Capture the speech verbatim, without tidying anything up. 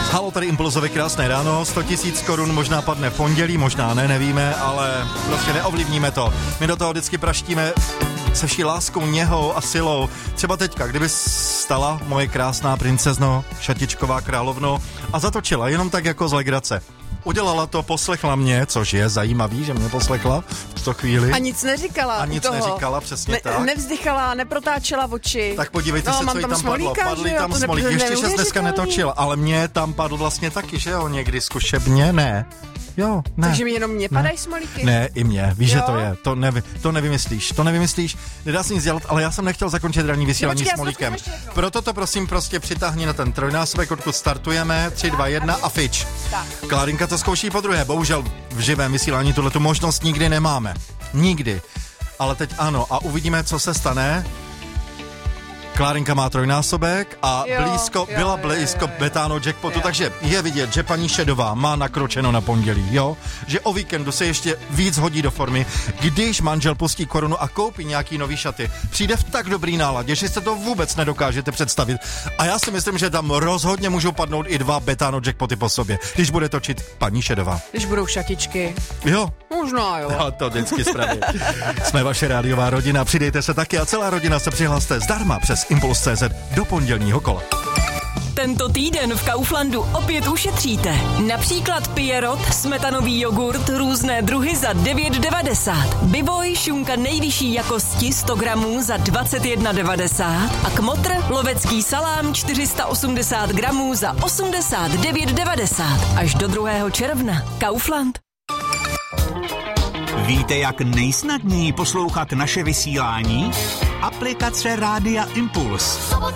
Halo, tady Impulzově krásné ráno, sto tisíc korun možná padne v pondělí, možná ne, nevíme, ale prostě neovlivníme to. My do toho vždycky praštíme se vší láskou, něhou a silou. Třeba teďka, kdyby stala moje krásná princezno, šatičková královno a zatočila jenom tak jako z legrace. Udělala to, poslechla mě, což je zajímavý, že mě poslechla v tuto chvíli. A nic neříkala. A nic toho. neříkala, přesně ne, tak. Nevzdychala, neprotáčela oči. Tak podívejte no, se, co jí tam, tam padlo. Padly tam smolíky, ještě se dneska netočil, ale mě tam padl vlastně taky, že jo, někdy zkušebně, ne. Jo, ne. Takže mi jenom mě padají smolíky? Ne, i mě, víš, jo? že to je, to, nevi, to nevymyslíš, to nevymyslíš, nedá se nic dělat, ale já jsem nechtěl zakončit ranní vysílání no, smolíkem. Proto to prosím prostě přitáhni na ten trojnásobek, odkud startujeme, tři, dva, jedna a fič. Tak. Klárinka to zkouší po druhé, bohužel v živém vysílání tuhletu možnost nikdy nemáme, nikdy, ale teď ano a uvidíme, co se stane. Klárinka má trojnásobek a jo, blízko, jo, byla jo, blízko jo, jo. Betano jackpotu, Jo. takže je vidět, že paní Šedová má nakročeno na pondělí, jo? Že o víkendu se ještě víc hodí do formy, když manžel pustí korunu a koupí nějaký nový šaty. Přijde v tak dobrý náladě, že si to vůbec nedokážete představit. A já si myslím, že tam rozhodně můžou padnout i dva Betano jackpoty po sobě, když bude točit paní Šedová. Když budou šatičky. Jo. Možná, jo. No, to vždycky správně. Jsme vaše rádiová rodina, přidejte se taky a celá rodina se přihlaste zdarma přes Impuls tečka cé zet do pondělního kola. Tento týden v Kauflandu opět ušetříte. Například Pierrot, smetanový jogurt, různé druhy za devět devadesát. Bivoj, šunka nejvyšší jakosti sto gramů za dvacet jedna devadesát. A Kmotr, lovecký salám čtyři sta osmdesát gramů za osmdesát devět devadesát. Až do druhého června. Kaufland. Víte, jak nejsnadněji poslouchat naše vysílání? Aplikace Rádia Impuls.